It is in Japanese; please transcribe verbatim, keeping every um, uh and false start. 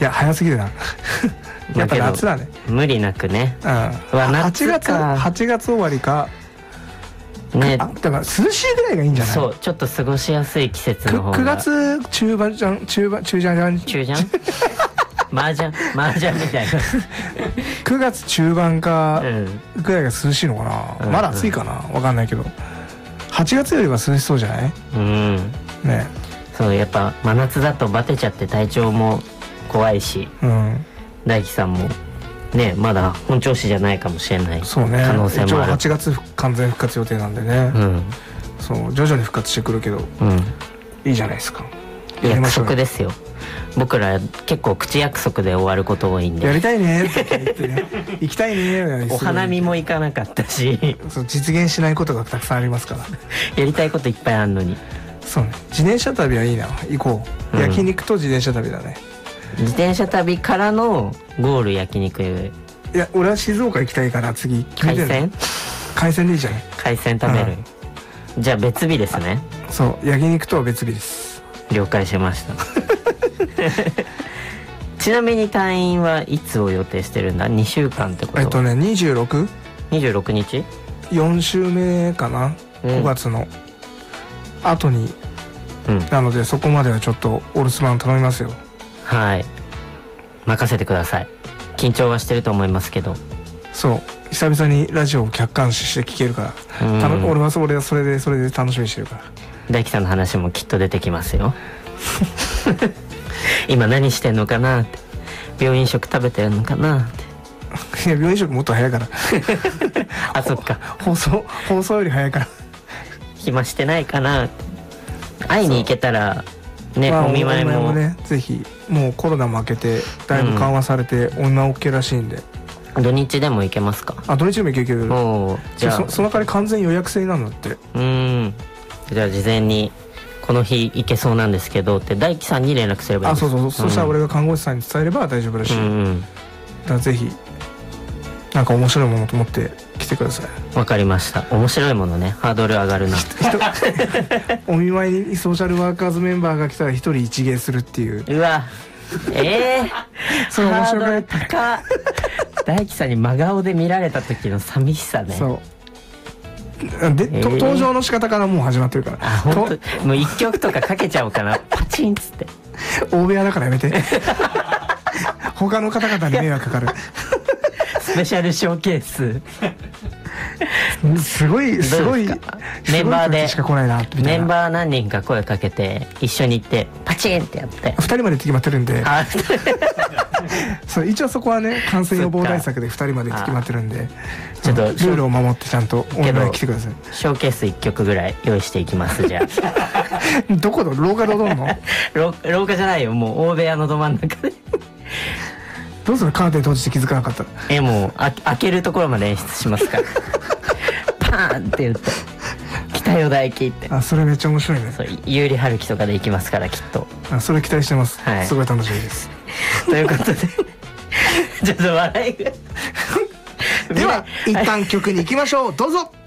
や早すぎるなやっぱ夏だね。 無理なくね、 うん、はちがつはちがつ終わりかね。だから涼しいぐらいがいいんじゃない？ そうちょっと過ごしやすい季節の方が。くがつ中盤じゃん中盤中じゃんじゃん中じゃん麻雀麻雀みたいなくがつ中盤かぐらいが涼しいのかな、うん、まだ暑いかな、わかんないけどはちがつよりは涼しそうじゃない？うんね。 そうやっぱ真夏だとバテちゃって体調も怖いし、うん、大樹さんもねまだ本調子じゃないかもしれない可能性もある。一応はちがつ完全復活予定なんでね、うん、そう徐々に復活してくるけど、うん、いいじゃないですか。約束ですよ。僕ら結構口約束で終わること多いんで、 やりたいねって言ってね行きたいねお花見も行かなかったしそう実現しないことがたくさんありますからやりたいこといっぱいあるのに。 そうね、自転車旅はいいな、行こう、うん、焼肉と自転車旅だね。 自転車旅からのゴール焼肉。いや俺は静岡行きたいから次海鮮海鮮でいいじゃん。 海鮮食べる、うん、じゃあ別日ですね。 そう焼肉とは別日です。 了解しましたちなみに退院はいつを予定してるんだ？にしゅうかんってこと？ えっとね にじゅうろく? にじゅうろくにちよん週目かな、うん、ごがつの後に、うん、なのでそこまではちょっとお留守番頼みますよ。 はい、任せてください。緊張はしてると思いますけど。 そう久々にラジオを客観視して聞けるから、うん、俺はそれそれでそれで楽しみにしてるから。 大樹さんの話もきっと出てきますよ今何してんのかなって、病院食食べてるのかなって。 いや病院食もっと早いからあそっか放送放送より早いから暇してないかなって。会いに行けたらね、まあ、お見舞いも、 もねぜひ。もうコロナも明けてだいぶ緩和されて、うん、お見舞い OK らしいんで。 土日でも行けますか？ あ土日でも行ける。おじゃあ そ, その代わり完全予約制なんだって。 うん。じゃあ事前にこの日行けそうなんですけどって大樹さんに連絡すればいいですか？ あそうそうそう、うん、そしたら俺が看護師さんに伝えれば大丈夫らしい、うんうん、だからぜひなんか面白いものと思って来てください。 わかりました。面白いものね、ハードル上がるなお見舞いにソーシャルワーカーズメンバーが来たら一人一芸するっていう。 うわええー、 それ面白かった。 高っ大樹さんに真顔で見られた時の寂しさね。 そうで、えー、登場の仕方からもう始まってるから。 あ本当もう一曲とかかけちゃおうかなパチンっつって。 大部屋だからやめて他の方々に迷惑かかるスペシャルショーケースすごいすごいメンバーでしか来ないなみたいな。 メンバー何人か声かけて一緒に行ってパチンってやってふたりまでって決まってるんでそう一応そこはね感染予防対策でふたりまでって決まってるんでちょっとルールを守ってちゃんとお見舞い来てください。 ショーケースいっきょくぐらい用意していきますじゃあどこの廊下で踊るの廊廊下じゃないよ、もう大部屋のど真ん中でどうするカーテン閉じて気づかなかったら。 えもうあ開けるところまで演出しますからパーンって言って来たよ大輝って。 あそれめっちゃ面白いね。 そう有利春樹とかで行きますからきっと。 あそれ期待してます、はい、すごい楽しみですということでちょっと笑いがでは一旦曲に行きましょう。どうぞ。